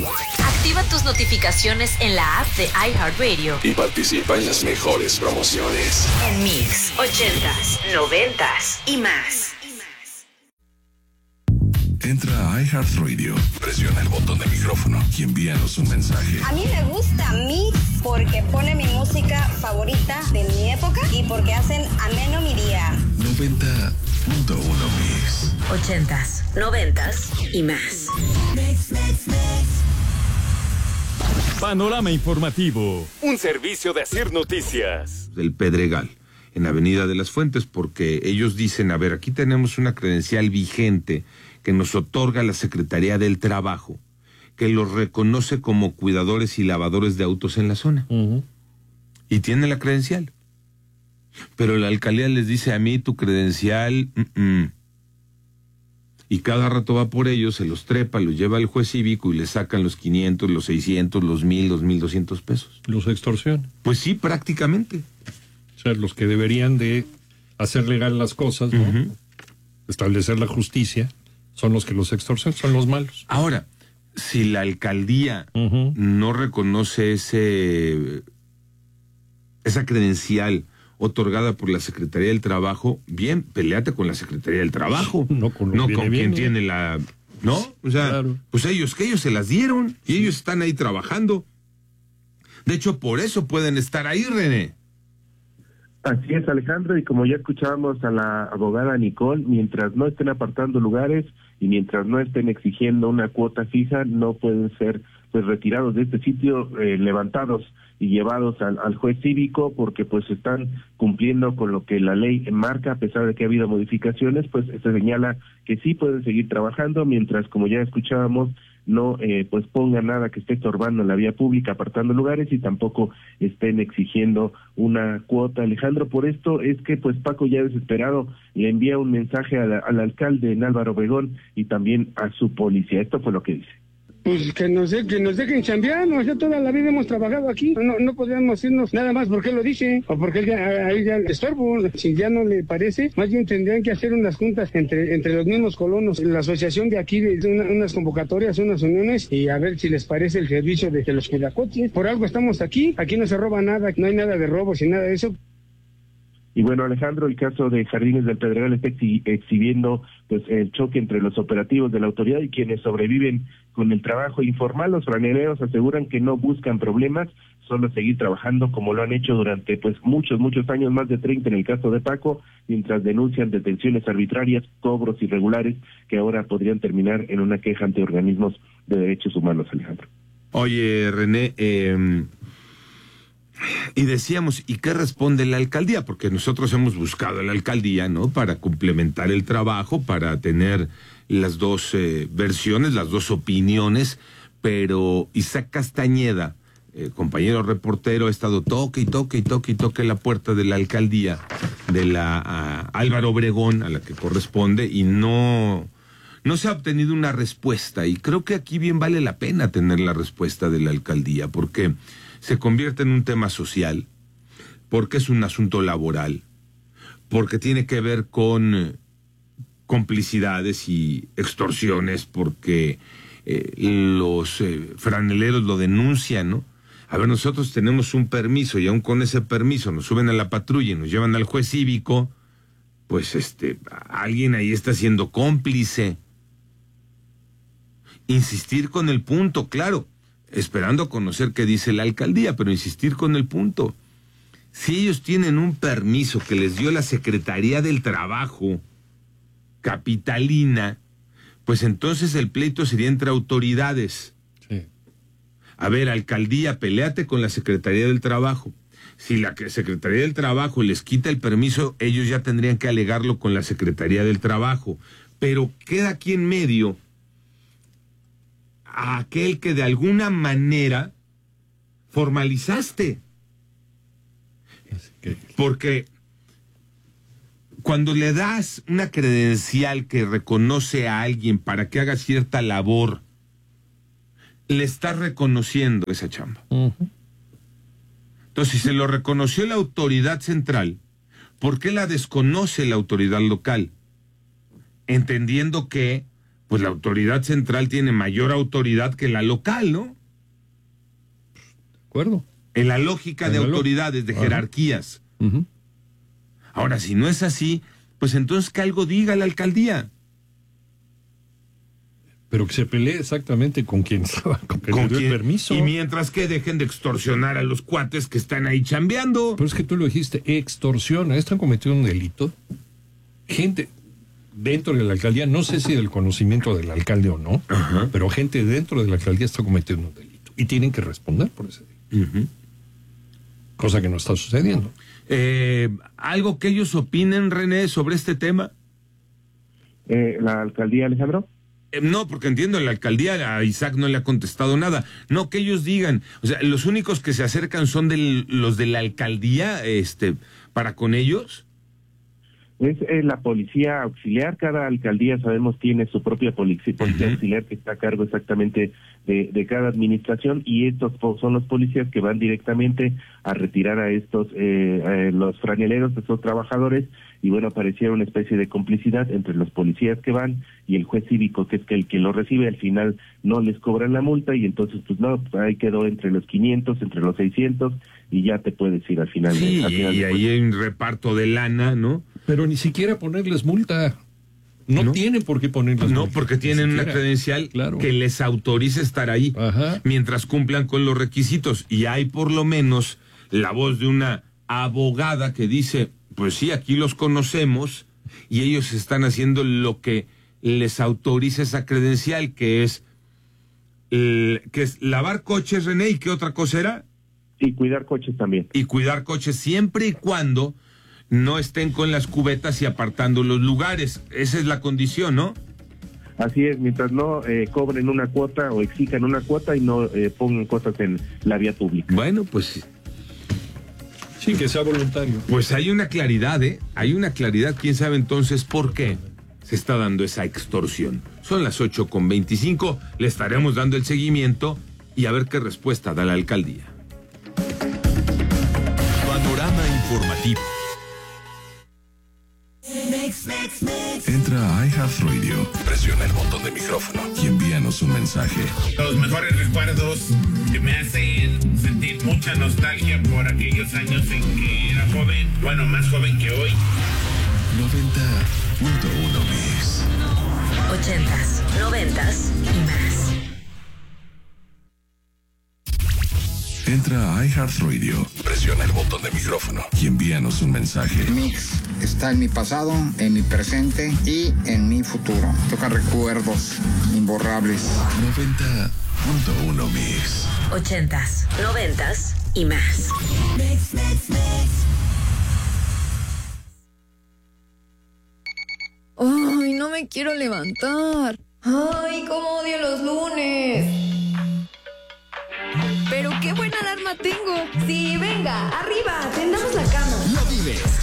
Activa tus notificaciones en la app de iHeartRadio y participa en las mejores promociones. En Mix, 80s, 90s y más. Entra a iHeartRadio, presiona el botón de micrófono y envíanos un mensaje. A mí me gusta Mix porque pone mi música favorita de mi época y porque hacen ameno mi día. 90.1 Mix. 80s, 90s y más. Panorama informativo, un servicio de Asir Noticias. Del Pedregal, en Avenida de las Fuentes, porque ellos dicen, a ver, aquí tenemos una credencial vigente que nos otorga la Secretaría del Trabajo, que los reconoce como cuidadores y lavadores de autos en la zona. Y tienen la credencial. Pero la alcaldía les dice, a mí tu credencial, y cada rato va por ellos, se los trepa, los lleva al juez cívico y le sacan los 500, los 600, los 1,000, los 1,200 pesos. Los extorsionan. Pues sí, prácticamente. O sea, los que deberían de hacer legal las cosas, ¿no? Establecer la justicia, son los que los extorsionan, son los malos. Ahora, si la alcaldía no reconoce esa credencial otorgada por la Secretaría del Trabajo, bien, peleate con la Secretaría del Trabajo, no con quien tiene la... ¿No? O sea, claro. Pues ellos se las dieron y ellos están ahí trabajando. De hecho, por eso pueden estar ahí, René. Así es, Alejandro, y como ya escuchábamos a la abogada Nicole, mientras no estén apartando lugares y mientras no estén exigiendo una cuota fija, no pueden ser pues retirados de este sitio, levantados y llevados al juez cívico, porque pues están cumpliendo con lo que la ley marca, a pesar de que ha habido modificaciones, pues se señala que sí pueden seguir trabajando, mientras, como ya escuchábamos, no pues pongan nada que esté estorbando en la vía pública, apartando lugares, y tampoco estén exigiendo una cuota. Alejandro, por esto es que pues Paco, ya desesperado, le envía un mensaje al alcalde en Álvaro Obregón y también a su policía. Esto fue lo que dice. Pues que nos dejen chambear, ya toda la vida hemos trabajado aquí, no podríamos irnos nada más porque él lo dice, o porque él ya le estorbo. Si ya no le parece, más bien tendrían que hacer unas juntas entre los mismos colonos, la asociación de aquí, unas convocatorias, unas uniones, y a ver si les parece el servicio de los cuidacoches. Por algo estamos aquí no se roba nada, no hay nada de robos y nada de eso. Y bueno, Alejandro, el caso de Jardines del Pedregal está exhibiendo pues el choque entre los operativos de la autoridad y quienes sobreviven con el trabajo informal. Los franeleros aseguran que no buscan problemas, solo seguir trabajando como lo han hecho durante pues muchos años, más de 30 en el caso de Paco, mientras denuncian detenciones arbitrarias, cobros irregulares que ahora podrían terminar en una queja ante organismos de derechos humanos, Alejandro. Oye, René, y decíamos, ¿y qué responde la alcaldía? Porque nosotros hemos buscado a la alcaldía, ¿no?, para complementar el trabajo, para tener las dos versiones, las dos opiniones, pero Isaac Castañeda, compañero reportero, ha estado toque la puerta de la alcaldía de la Álvaro Obregón, a la que corresponde, y no se ha obtenido una respuesta, y creo que aquí bien vale la pena tener la respuesta de la alcaldía, porque se convierte en un tema social, porque es un asunto laboral, porque tiene que ver con complicidades y extorsiones, porque los franeleros lo denuncian, ¿no? A ver, nosotros tenemos un permiso y aún con ese permiso nos suben a la patrulla y nos llevan al juez cívico, pues alguien ahí está siendo cómplice. Insistir con el punto, claro, esperando conocer qué dice la alcaldía, pero insistir con el punto. Si ellos tienen un permiso que les dio la Secretaría del Trabajo capitalina, pues entonces el pleito sería entre autoridades. Sí. A ver, alcaldía, peléate con la Secretaría del Trabajo. Si la Secretaría del Trabajo les quita el permiso, ellos ya tendrían que alegarlo con la Secretaría del Trabajo. Pero queda aquí en medio a aquel que de alguna manera formalizaste. Porque cuando le das una credencial que reconoce a alguien para que haga cierta labor, le estás reconociendo esa chamba. Entonces, si se lo reconoció la autoridad central, ¿por qué la desconoce la autoridad local? Entendiendo que pues la autoridad central tiene mayor autoridad que la local, ¿no? De acuerdo. En la lógica de autoridades, de jerarquías. Uh-huh. Ahora, si no es así, pues entonces que algo diga la alcaldía. Pero que se pelee exactamente con quien estaba, con quien le dio el permiso. Y mientras que dejen de extorsionar a los cuates que están ahí chambeando. Pero es que tú lo dijiste, extorsiona, están cometiendo un delito. Gente dentro de la alcaldía, no sé si del conocimiento del alcalde o no, Ajá. pero gente dentro de la alcaldía está cometiendo un delito. Y tienen que responder por ese delito. Uh-huh. Cosa que no está sucediendo. ¿Algo que ellos opinen, René, sobre este tema? ¿La alcaldía, Alejandro? No, porque entiendo, la alcaldía a Isaac no le ha contestado nada. No, que ellos digan, o sea, los únicos que se acercan son los de la alcaldía, para con ellos. Es la policía auxiliar. Cada alcaldía, sabemos, tiene su propia policía auxiliar que está a cargo exactamente de cada administración, y estos son los policías que van directamente a retirar a estos los franeleros, estos trabajadores. Y bueno, pareciera una especie de complicidad entre los policías que van y el juez cívico, que es el que lo recibe. Al final no les cobran la multa, y entonces pues no, ahí quedó entre los 500, entre los 600, y ya te puedes ir al final. Sí, al final y ahí hay un reparto de lana, ¿no? Pero ni siquiera ponerles multa. No tienen por qué ponerles multa. No, porque tienen una credencial que les autoriza estar ahí. Ajá. Mientras cumplan con los requisitos. Y hay por lo menos la voz de una abogada que dice, pues sí, aquí los conocemos y ellos están haciendo lo que les autoriza esa credencial, que es lavar coches, René. ¿Y qué otra cosa era? Sí, cuidar coches también. Y cuidar coches siempre y cuando no estén con las cubetas y apartando los lugares. Esa es la condición, ¿no? Así es, mientras no cobren una cuota o exijan una cuota y no pongan cosas en la vía pública. Bueno, pues sí, que sea voluntario. Pues hay una claridad, hay una claridad. ¿Quién sabe entonces por qué se está dando esa extorsión? Son las 8:25, le estaremos dando el seguimiento y a ver qué respuesta da la alcaldía. Panorama informativo. Entra a iHeartRadio, presiona el botón de micrófono y envíanos un mensaje. Los mejores recuerdos que me hacen sentir mucha nostalgia por aquellos años en que era joven, bueno, más joven que hoy. 90.1 Mix. 80s, 90s y más. Entra a iHeartRadio, presiona el botón de micrófono y envíanos un mensaje. Mix está en mi pasado, en mi presente y en mi futuro. Toca recuerdos imborrables. 90.1 Mix. 80s, 90s y más. Mix. Ay, no me quiero levantar. Ay, cómo odio los lunes. Pero qué buena alarma tengo. Sí, venga, arriba, tendamos la cama. Lo vives